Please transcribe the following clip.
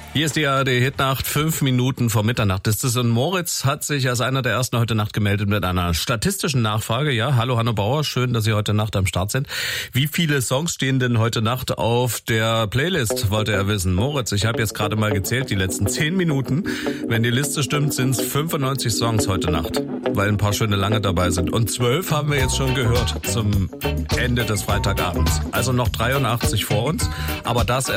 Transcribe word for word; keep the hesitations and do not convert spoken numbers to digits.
Hier ist die A R D-Hitnacht, fünf Minuten vor Mitternacht ist es. Und Moritz hat sich als einer der ersten heute Nacht gemeldet mit einer statistischen Nachfrage. Ja, hallo Hanno Bauer, schön, dass Sie heute Nacht am Start sind. Wie viele Songs stehen denn heute Nacht auf der Playlist, wollte er wissen. Moritz, ich habe jetzt gerade mal gezählt, die letzten zehn Minuten. Wenn die Liste stimmt, sind es fünfundneunzig Songs heute Nacht, weil ein paar schöne lange dabei sind. Und zwölf haben wir jetzt schon gehört zum Ende des Freitagabends. Also noch dreiundachtzig vor uns, aber das